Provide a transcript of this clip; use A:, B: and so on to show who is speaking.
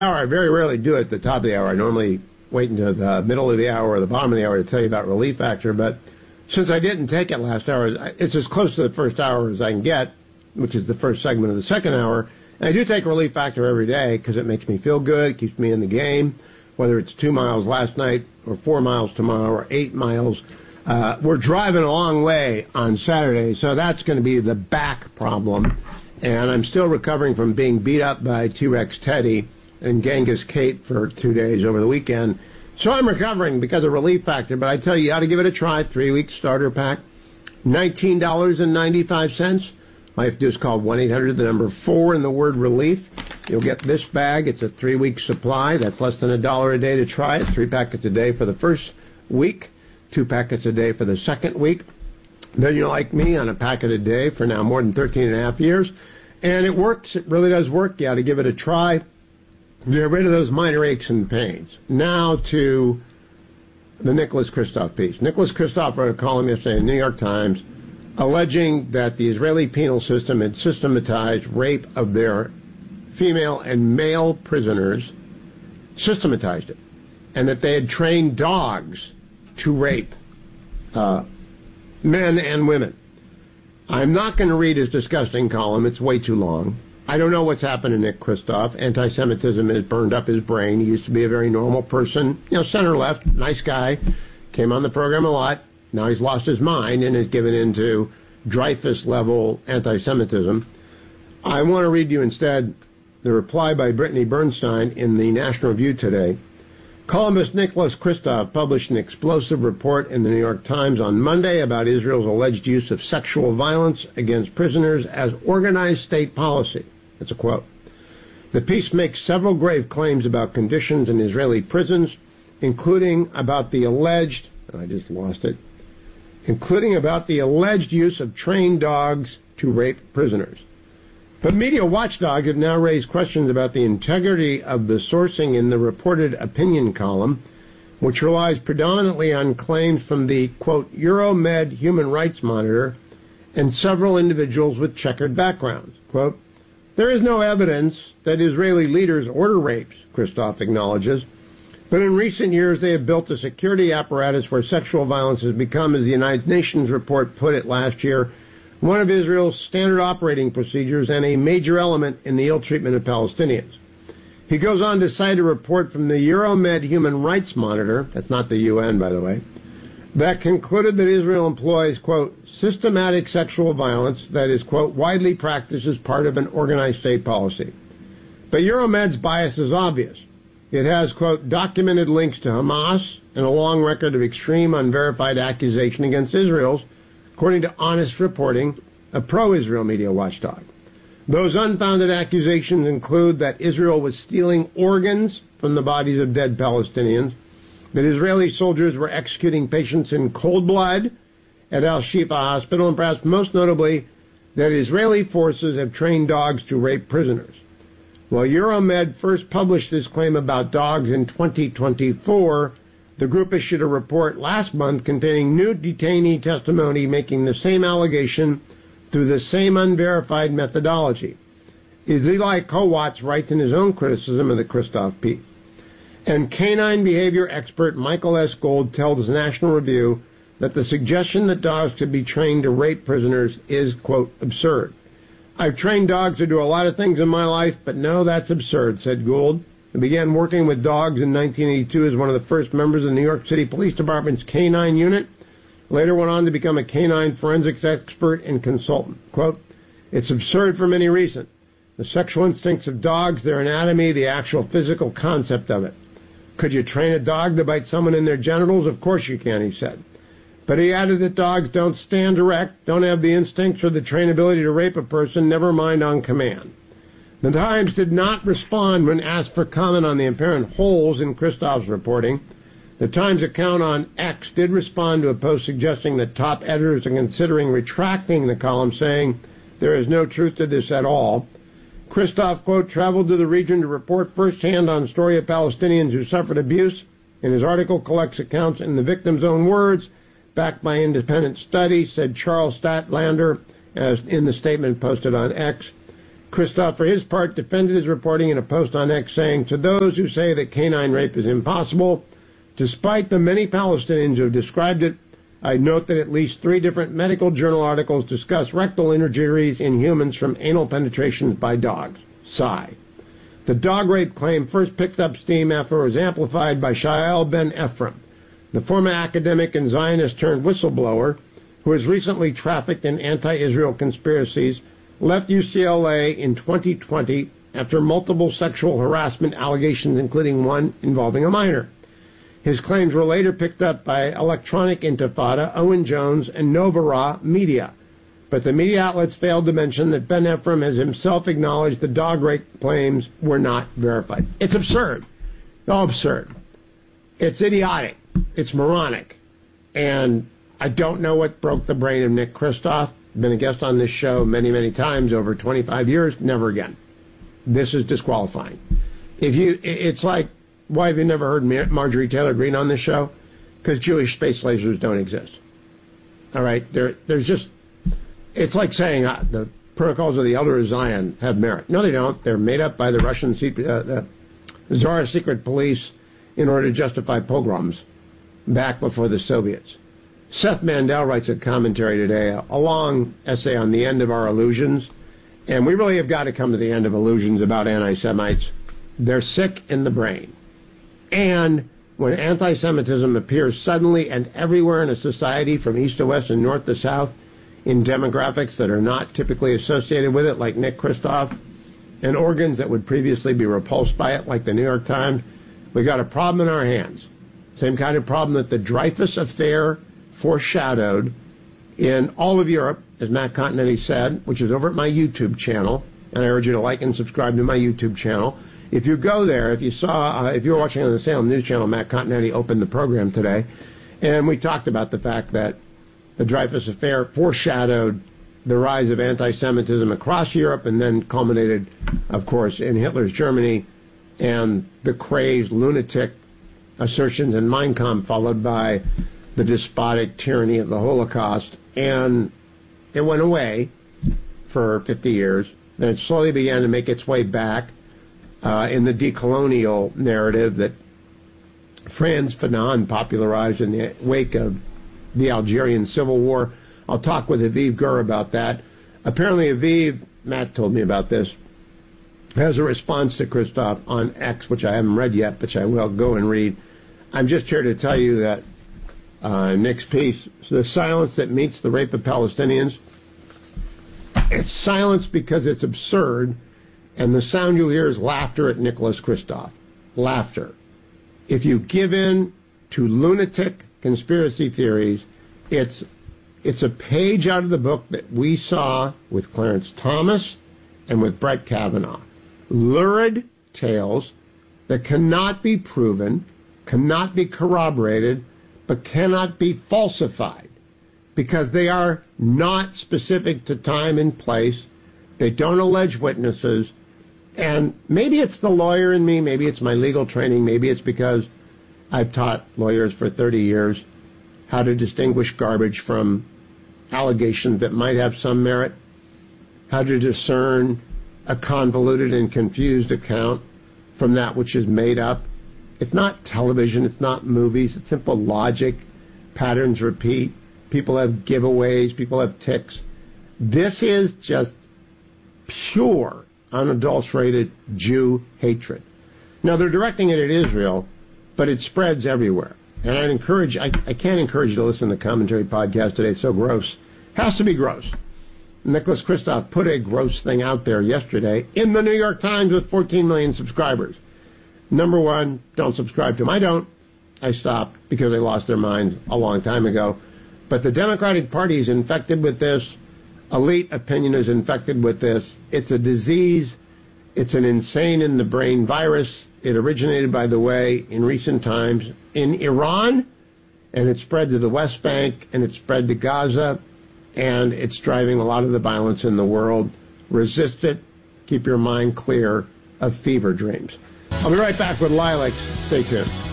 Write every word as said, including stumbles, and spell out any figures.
A: hour, I very rarely do it at the top of the hour. I normally wait until the middle of the hour or the bottom of the hour to tell you about Relief Factor. But since I didn't take it last hour, it's as close to the first hour as I can get, which is the first segment of the second hour. And I do take Relief Factor every day because it makes me feel good. It keeps me in the game, whether it's two miles last night or four miles tomorrow or eight miles. Uh, we're driving a long way on Saturday, so that's going to be the back problem. And I'm still recovering from being beat up by T-Rex Teddy and Genghis Kate for two days over the weekend. So I'm recovering because of Relief Factor, but I tell you, you ought to give it a try. Three-week starter pack, nineteen dollars and ninety-five cents. All you have to do is call one eight hundred, the number four, and the word relief. You'll get this bag. It's a three-week supply. That's less than a dollar a day to try it. Three packets a day for the first week, two packets a day for the second week. Then you're like me on a packet a day for now more than thirteen and a half years. And it works. It really does work. You ought to give it a try. Get rid of those minor aches and pains. Now to the Nicholas Kristof piece. Nicholas Kristof wrote a column yesterday in the New York Times alleging that the Israeli penal system had systematized rape of their female and male prisoners, systematized it, and that they had trained dogs to rape uh, men and women. I'm not going to read his disgusting column. It's way too long. I don't know what's happened to Nick Kristof. Anti-Semitism has burned up his brain. He used to be a very normal person, you know, center-left, nice guy, came on the program a lot. Now he's lost his mind and is given into Dreyfus-level anti-Semitism. I want to read you instead the reply by Brittany Bernstein in the National Review today. Columnist Nicholas Kristof published an explosive report in the New York Times on Monday about Israel's alleged use of sexual violence against prisoners as organized state policy. That's a quote. The piece makes several grave claims about conditions in Israeli prisons, including about the alleged, I just lost it, including about the alleged use of trained dogs to rape prisoners. But media watchdogs have now raised questions about the integrity of the sourcing in the reported opinion column, which relies predominantly on claims from the, quote, Euromed Human Rights Monitor and several individuals with checkered backgrounds. Quote, there is no evidence that Israeli leaders order rapes, Kristof acknowledges, but in recent years they have built a security apparatus where sexual violence has become, as the United Nations report put it last year, one of Israel's standard operating procedures and a major element in the ill treatment of Palestinians. He goes on to cite a report from the Euromed Human Rights Monitor, that's not the U N, by the way, that concluded that Israel employs, quote, systematic sexual violence that is, quote, widely practiced as part of an organized state policy. But Euromed's bias is obvious. It has, quote, documented links to Hamas and a long record of extreme unverified accusation against Israel's, according to Honest Reporting, a pro-Israel media watchdog. Those unfounded accusations include that Israel was stealing organs from the bodies of dead Palestinians, that Israeli soldiers were executing patients in cold blood at Al-Shifa Hospital, and perhaps most notably, that Israeli forces have trained dogs to rape prisoners. While Euromed first published this claim about dogs in twenty twenty-four, the group issued a report last month containing new detainee testimony making the same allegation through the same unverified methodology. Izilai Kowatz writes in his own criticism of the Kristof piece. And canine behavior expert Michael S. Gold tells the National Review that the suggestion that dogs could be trained to rape prisoners is, quote, absurd. I've trained dogs to do a lot of things in my life, but no, that's absurd, said Gould. He began working with dogs in nineteen eighty-two as one of the first members of the New York City Police Department's canine unit. Later went on to become a canine forensics expert and consultant. Quote, it's absurd for many reasons. The sexual instincts of dogs, their anatomy, the actual physical concept of it. Could you train a dog to bite someone in their genitals? Of course you can, he said. But he added that dogs don't stand erect, don't have the instincts or the trainability to rape a person, never mind on command. The Times did not respond when asked for comment on the apparent holes in Kristof's reporting. The Times account on X did respond to a post suggesting that top editors are considering retracting the column, saying there is no truth to this at all. Kristof, quote, traveled to the region to report firsthand on story of Palestinians who suffered abuse, and his article collects accounts in the victim's own words, backed by independent study, said Charles Statlander, as in the statement posted on X. Christoph, for his part, defended his reporting in a post on X, saying, "To those who say that canine rape is impossible, despite the many Palestinians who have described it, I note that at least three different medical journal articles discuss rectal injuries in humans from anal penetrations by dogs." Sigh. The dog rape claim first picked up steam after it was amplified by Shael Ben Ephraim, the former academic and Zionist-turned whistleblower who has recently trafficked in anti-Israel conspiracies, left U C L A in twenty twenty after multiple sexual harassment allegations, including one involving a minor. His claims were later picked up by Electronic Intifada, Owen Jones, and Novara Media. But the media outlets failed to mention that Ben Ephraim has himself acknowledged the dog rape claims were not verified. It's absurd. All absurd. It's idiotic. It's moronic. And I don't know what broke the brain of Nick Kristof. Been a guest on this show many, many times over twenty-five years. Never again. This is disqualifying. If you, it's like, why have you never heard Marjorie Taylor Greene on this show? Because Jewish space lasers don't exist. All right? There, there's just, it's like saying uh, the protocols of the Elder of Zion have merit. No, they don't. They're made up by the Russian secret, uh, the Tsar secret police in order to justify pogroms back before the Soviets. Seth Mandel writes a commentary today, a, a long essay on the end of our illusions, and we really have got to come to the end of illusions about anti-Semites. They're sick in the brain. And when anti-Semitism appears suddenly and everywhere in a society from east to west and north to south in demographics that are not typically associated with it, like Nick Kristof, and organs that would previously be repulsed by it, like the New York Times, we've got a problem in our hands. Same kind of problem that the Dreyfus Affair foreshadowed in all of Europe, as Matt Continetti said, which is over at my YouTube channel, and I urge you to like and subscribe to my YouTube channel. If you go there, if you saw, uh, if you were watching on the Salem News Channel, Matt Continetti opened the program today, and we talked about the fact that the Dreyfus Affair foreshadowed the rise of anti-Semitism across Europe and then culminated, of course, in Hitler's Germany and the crazed, lunatic assertions in Mein Kampf, followed by the despotic tyranny of the Holocaust. And it went away for fifty years. Then it slowly began to make its way back uh, in the decolonial narrative that Frantz Fanon popularized in the wake of the Algerian Civil War. I'll talk with Aviv Gur about that. Apparently Aviv, Matt told me about this, has a response to Kristof on X, which I haven't read yet, which I will go and read. I'm just here to tell you that uh, Nick's piece, the silence that meets the rape of Palestinians, it's silence because it's absurd, and the sound you hear is laughter at Nicholas Kristof. Laughter. If you give in to lunatic conspiracy theories, it's it's a page out of the book that we saw with Clarence Thomas and with Brett Kavanaugh. Lurid tales that cannot be proven, cannot be corroborated, but cannot be falsified because they are not specific to time and place. They don't allege witnesses. And maybe it's the lawyer in me, maybe it's my legal training, maybe it's because I've taught lawyers for thirty years how to distinguish garbage from allegations that might have some merit, how to discern a convoluted and confused account from that which is made up. It's not television, it's not movies, it's simple logic. Patterns repeat. People have giveaways, people have tics. This is just pure, unadulterated Jew hatred. Now, they're directing it at Israel, but it spreads everywhere. And I'd encourage, I, I can't encourage you to listen to the commentary podcast today. It's so gross. Has to be gross. Nicholas Kristof put a gross thing out there yesterday in the New York Times with fourteen million subscribers. Number one, don't subscribe to him. I don't. I stopped because they lost their minds a long time ago. But the Democratic Party is infected with this. Elite opinion is infected with this. It's a disease. It's an insane in the brain virus. It originated, by the way, in recent times in Iran, and it spread to the West Bank, and it spread to Gaza, and it's driving a lot of the violence in the world. Resist it. Keep your mind clear of fever dreams. I'll be right back with Lilacs. Stay tuned.